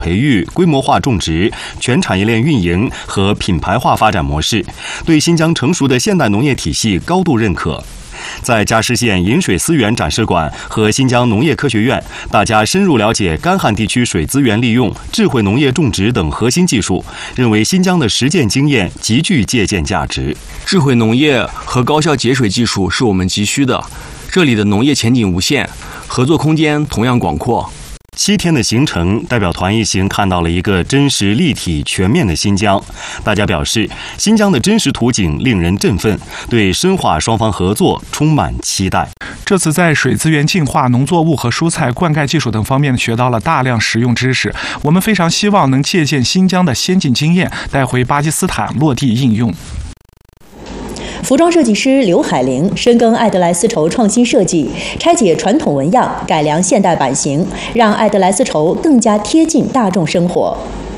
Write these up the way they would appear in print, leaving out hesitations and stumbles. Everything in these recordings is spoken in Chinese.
培育、规模化种植、全产业链运营和品牌化发展模式，对新疆成熟的现代农业体系高度认可。在嘉湿县饮水思源展示馆和新疆农业科学院，大家深入了解干旱地区水资源利用、智慧农业种植等核心技术，认为新疆的实践经验极具借鉴价值。 智慧农业和高效节水技术是我们急需的，这里的农业前景无限，合作空间同样广阔。 7天的行程，代表团一行看到了一个真实、立体、全面的新疆。大家表示，新疆的真实图景令人振奋，对深化双方合作充满期待。 这次在水资源净化、农作物和蔬菜灌溉技术等方面学到了大量实用知识。我们非常希望能借鉴新疆的先进经验，带回巴基斯坦落地应用。 服装设计师刘海玲深耕爱德莱丝绸创新设计，拆解传统纹样，改良现代版型，让爱德莱丝绸更加贴近大众生活。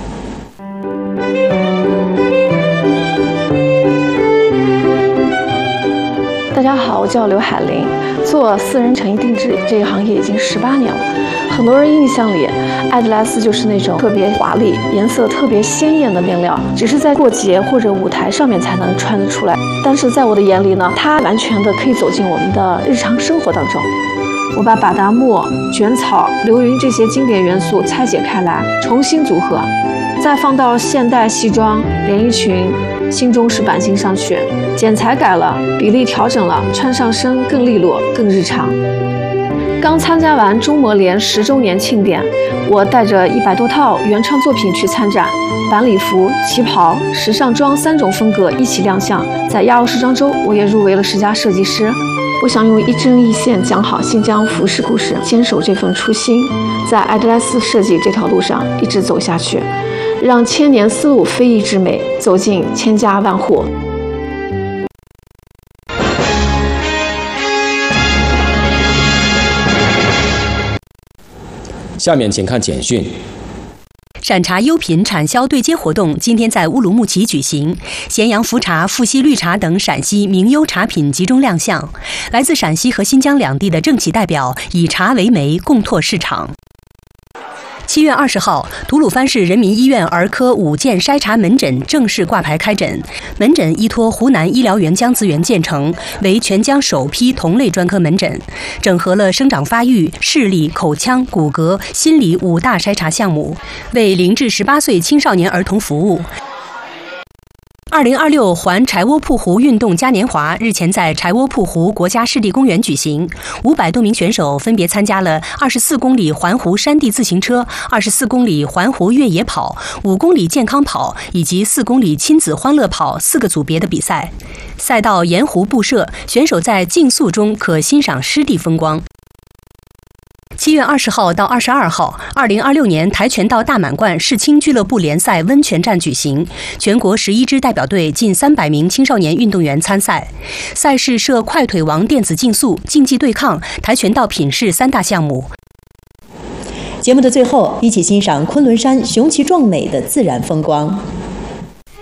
大家好，我叫刘海玲，做私人成衣定制这一行业已经18年了。很多人印象里，爱德莱丝就是那种特别华丽、颜色特别鲜艳的面料，只是在过节或者舞台上面才能穿得出来。但是在我的眼里呢，它完全的可以走进我们的日常生活当中。我把巴达木、卷草、流云这些经典元素拆解开来，重新组合，再放到现代西装、连衣裙、新中式版型上去，剪裁改了，比例调整了，穿上身更利落、更日常。刚参加完中模联10周年庆典，我带着100多套原创作品去参展，晚礼服、旗袍、时尚装3种风格一起亮相。在亚欧时装周，我也入围了10佳设计师。我想用一针一线讲好新疆服饰故事，坚守这份初心，在爱德莱丝设计这条路上一直走下去，让千年丝路非遗之美走进千家万户。 下面请看简讯。 陕茶优品产销对接活动今天在乌鲁木齐举行，咸阳茯茶、富硒绿茶等陕西名优茶品集中亮相，来自陕西和新疆两地的政企代表以茶为媒，共拓市场。7月20号，吐鲁番市人民医院儿科5件筛查门诊正式挂牌开诊。门诊依托湖南医疗援疆资源建成，为全疆首批同类专科门诊，整合了生长发育、视力、口腔、骨骼、心理5大筛查项目，为0至18岁青少年儿童服务。2026环柴窝铺湖运动嘉年华日前在柴窝铺湖国家湿地公园举行，500多名选手分别参加了24公里环湖山地自行车、24公里环湖越野跑、5公里健康跑以及4公里亲子欢乐跑4个组别的比赛。赛道沿湖布设，选手在竞速中可欣赏湿地风光。7月20号到22号，2026年跆拳道大满贯世青俱乐部联赛温泉站举行，全国11支代表队近300名青少年运动员参赛。赛事设快腿王电子竞速、竞技对抗、跆拳道品势3大项目。 节目的最后，一起欣赏昆仑山雄奇壮美的自然风光。